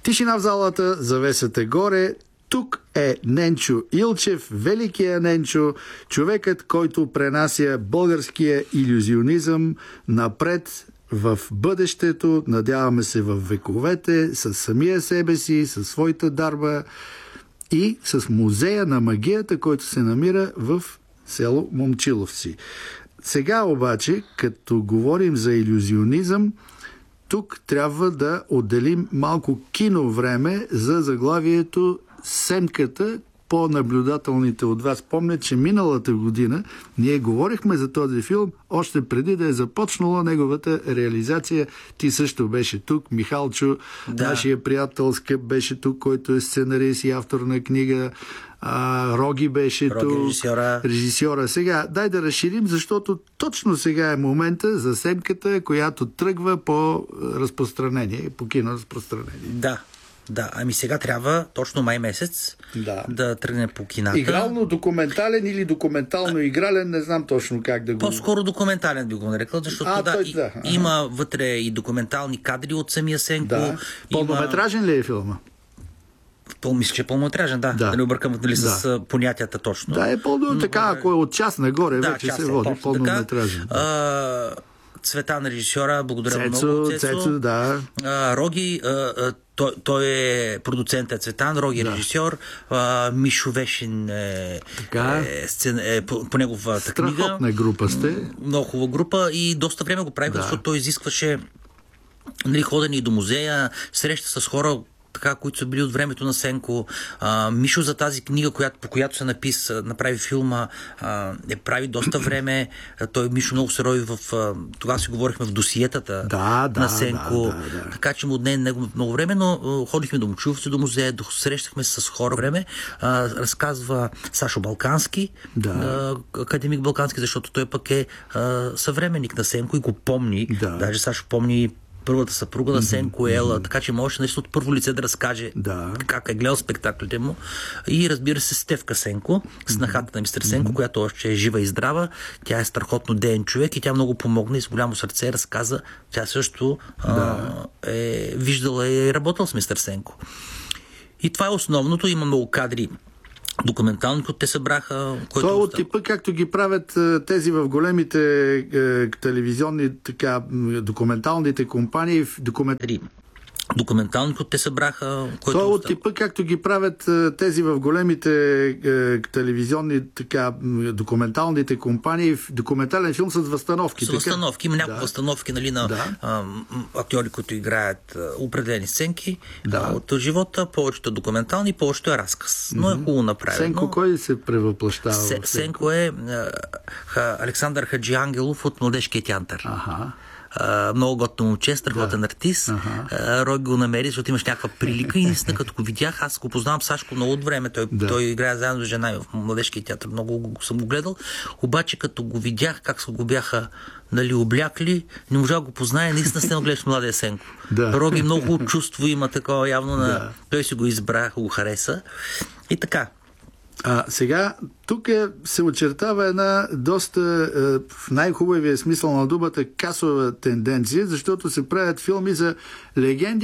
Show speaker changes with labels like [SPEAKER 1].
[SPEAKER 1] Тишина в залата, завесата горе. Тук е Ненчо Илчев, великия Ненчо, човекът, който пренася българския илюзионизъм напред в бъдещето, надяваме се в вековете, с самия себе си, със своята дарба и с музея на магията, който се намира в село Момчиловци. Сега обаче, като говорим за илюзионизъм, тук трябва да отделим малко киновреме за заглавието Семката. По-наблюдателните от вас помнят, че миналата година ние говорихме за този филм, още преди да е започнала неговата реализация. Ти също беше тук, Михалчо, нашия приятел скъп беше тук, който е сценарист и автор на книга. Роги беше тук, режисьора. Сега, дай да разширим, защото точно сега е момента за Семката, която тръгва по разпространение, по киноразпространение.
[SPEAKER 2] Да, ами сега трябва точно май месец да тръгне по кината.
[SPEAKER 1] Игрално-документален или документално-игрален, не знам точно как да го...
[SPEAKER 2] По-скоро документален би го нарекал, защото има вътре и документални кадри от самия Сенко. Да.
[SPEAKER 1] Пълнометражен ли е филма?
[SPEAKER 2] Мисля, че е пълнометражен, да не объркам с понятията точно.
[SPEAKER 1] Да, е пълно така, ако е от час нагоре, вече се води пълнометражен.
[SPEAKER 2] Цвета на режисьора, благодаря много.
[SPEAKER 1] Цецо, да.
[SPEAKER 2] Роги, той е продуцент Цветан, Роги режисьор, Мишо Вешин е по неговата книга.
[SPEAKER 1] Страхотна група сте.
[SPEAKER 2] Много хубава група и доста време го правиха, защото той изискваше ходене и до музея, среща с хора, които са били от времето на Сенко. Мишо за тази книга, по която се направи филма, прави доста време. Той Мишо много се рови тогава си говорихме в досиетата на Сенко. Така че му отне много време, но ходихме до Момчиловци, до музея, срещахме се с хора време. Разказва Сашо Балкански, академик Балкански, защото той пък е съвременник на Сенко и го помни. Даже Сашо помни първата съпруга на Сенко Ела, така че можеше нещо от първо лице да разкаже как е гледал спектаклите му. И разбира се, Стефка Сенко, снахата на мистер Сенко, която още е жива и здрава. Тя е страхотно деен човек и тя много помогна и с голямо сърце разказа. Тя също е виждала и е работила с мистер Сенко. И това е основното. Има много кадри документални, които те събраха.
[SPEAKER 1] Това е от типа, както ги правят тези в големите телевизионни документалните компании.
[SPEAKER 2] Документални, които те събраха.
[SPEAKER 1] Това е от типа, както ги правят тези в големите телевизионни документалните компании. Документален филм с възстановки.
[SPEAKER 2] С възстановки. Има няколко възстановки на актьори, които играят определени сценки от живота. Повечето документални, повечето е разказ. Но е хубаво направено.
[SPEAKER 1] Сенко кой се превъплъщава?
[SPEAKER 2] Сенко е Александър Хаджи Ангелов от Младежкия театър. Много готово момче, страхотен артист. Роги го намери, защото имаш някаква прилика и наистина като го видях, аз го познавам Сашко много от време. Той играе заедно с жена в Младежкия театър, много съм го гледал. Обаче като го видях, как са го бяха облякли, не можа да го позная, наистина сте гледаш младия Сенко. Роги много чувство има такова, явно той си го избра, го хареса. И така.
[SPEAKER 1] Сега, тук се очертава една доста, в най-хубавия смисъл на думата, касова тенденция, защото се правят филми за легенди,